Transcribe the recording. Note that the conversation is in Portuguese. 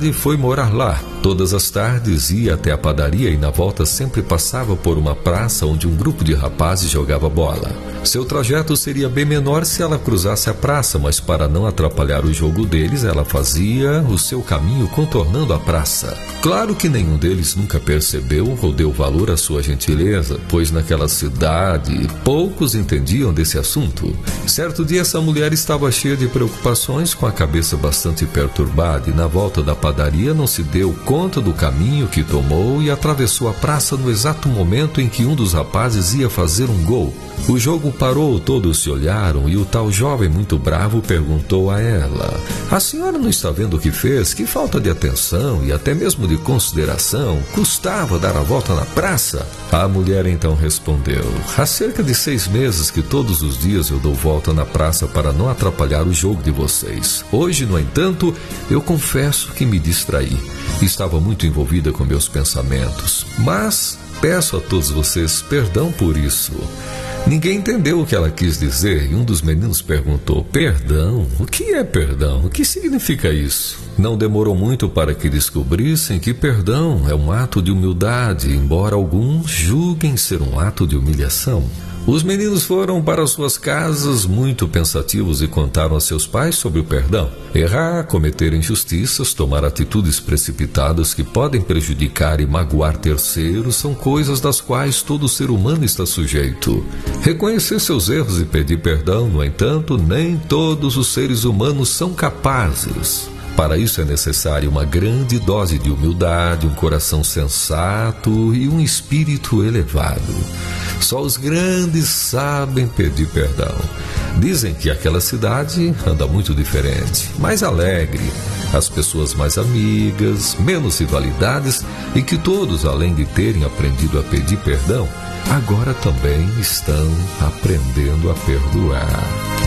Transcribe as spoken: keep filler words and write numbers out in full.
cidade e foi morar lá. Todas as tardes ia até a padaria e na volta sempre passava por uma praça onde um grupo de rapazes jogava bola. Seu trajeto seria bem menor se ela cruzasse a praça, mas para não atrapalhar o jogo deles, ela fazia o seu caminho contornando a praça. Claro que nenhum deles nunca percebeu ou deu valor à sua gentileza, pois naquela cidade poucos entendiam desse assunto. Certo dia essa mulher estava cheia de preocupações, com a cabeça bastante perturbada, e na volta da padaria não se deu conta do caminho que tomou e atravessou a praça no exato momento em que um dos rapazes ia fazer um gol. O jogo parou, todos se olharam e o tal jovem muito bravo perguntou a ela: "A senhora não está vendo o que fez? Que falta de atenção e até mesmo de consideração. Custava dar a volta na praça?" A mulher então respondeu: "Há cerca de seis meses que todos os dias eu dou volta na praça para não atrapalhar o jogo de vocês. Hoje, no entanto, eu confesso que me distraí. Estava muito envolvida com meus pensamentos, mas peço a todos vocês perdão por isso." Ninguém entendeu o que ela quis dizer e um dos meninos perguntou: "Perdão? O que é perdão? O que significa isso?" Não demorou muito para que descobrissem que perdão é um ato de humildade, embora alguns julguem ser um ato de humilhação. Os meninos foram para suas casas muito pensativos e contaram a seus pais sobre o perdão. Errar, cometer injustiças, tomar atitudes precipitadas que podem prejudicar e magoar terceiros são coisas das quais todo ser humano está sujeito. Reconhecer seus erros e pedir perdão, no entanto, nem todos os seres humanos são capazes. Para isso é necessária uma grande dose de humildade, um coração sensato e um espírito elevado. Só os grandes sabem pedir perdão. Dizem que aquela cidade anda muito diferente, mais alegre, as pessoas mais amigas, menos rivalidades, e que todos, além de terem aprendido a pedir perdão, agora também estão aprendendo a perdoar.